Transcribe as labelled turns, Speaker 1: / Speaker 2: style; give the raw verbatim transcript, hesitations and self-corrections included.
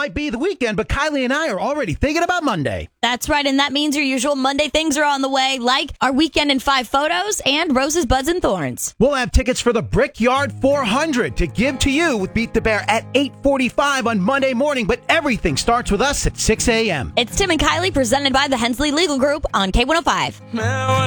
Speaker 1: might be the weekend, but Kylie and I are already thinking about Monday.
Speaker 2: That's right, and that means your usual Monday things are on the way, like our weekend in five photos and Roses, Buds, and Thorns.
Speaker 1: We'll have tickets for the Brickyard four hundred to give to you with Beat the Bear at eight forty-five on Monday morning, but everything starts with us at six a.m.
Speaker 2: It's Tim and Kylie presented by the Hensley Legal Group on K one oh five.